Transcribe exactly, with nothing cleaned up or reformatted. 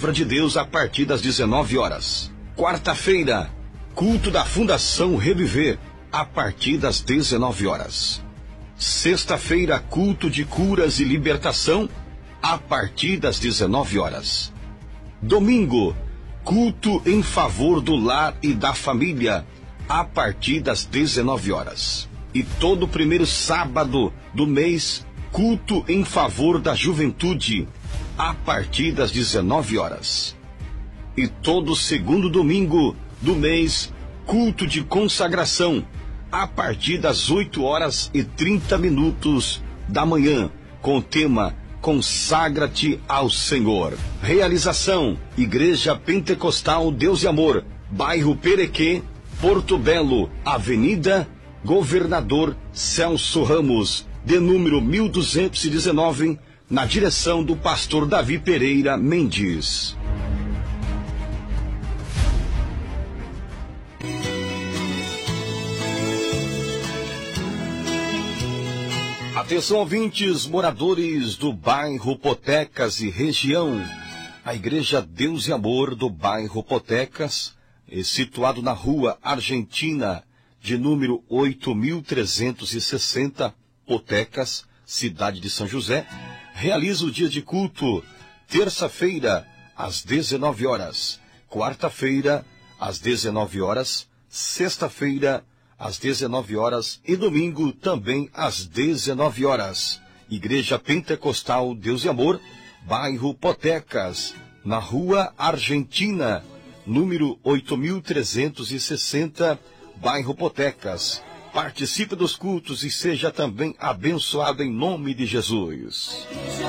Palavra de Deus a partir das dezenove horas. Quarta-feira, culto da Fundação Reviver, a partir das dezenove horas. Sexta-feira, culto de curas e libertação, a partir das dezenove horas. Domingo, culto em favor do lar e da família, a partir das dezenove horas. E todo primeiro sábado do mês, culto em favor da juventude, a partir das dezenove horas. E todo segundo domingo do mês, culto de consagração, a partir das oito horas e trinta minutos da manhã, com o tema Consagra-te ao Senhor. Realização: Igreja Pentecostal Deus e Amor, bairro Perequê, Porto Belo, Avenida Governador Celso Ramos, de número mil duzentos e dezenove, na direção do pastor Davi Pereira Mendes. Atenção, ouvintes, moradores do bairro Potecas e região. A Igreja Deus e Amor do bairro Potecas, é situado na rua Argentina, de número oito mil trezentos e sessenta, Potecas, cidade de São José, realiza o dia de culto, terça-feira, às dezenove horas, quarta-feira, às dezenove horas, sexta-feira, às dezenove horas e domingo também às dezenove horas. Igreja Pentecostal Deus e Amor, bairro Potecas, na rua Argentina, número oito mil trezentos e sessenta, bairro Potecas. Participe dos cultos e seja também abençoado em nome de Jesus.